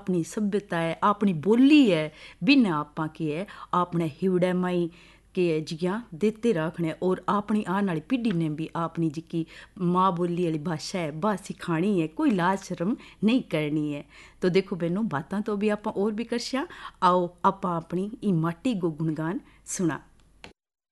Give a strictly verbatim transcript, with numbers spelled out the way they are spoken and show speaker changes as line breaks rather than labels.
ਆਪਣੀ ਸੱਭਿਅਤਾ ਹੈ, ਆਪਣੀ ਬੋਲੀ ਹੈ, ਬਿਨਾਂ ਆਪਾਂ ਕੀ ਹੈ ਆਪਣੇ ਹਿਵੜੇ ਮਾਈ के जियां देते रखने और अपनी आने वाली पीढ़ी ने भी अपनी जिकी माँ बोली वाली भाषा है वह सिखानी है, कोई लाज शर्म नहीं करनी है। तो देखो बहनों, बातां तो भी आप और भी कर, आओ आप अपनी ई माटी गो गुणगान सुना।